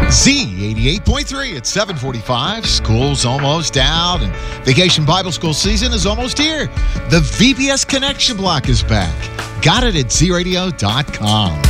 Z88.3 at 7:45. School's almost out and Vacation Bible School season is almost here. The VBS Connection Block is back. Got it at zradio.com.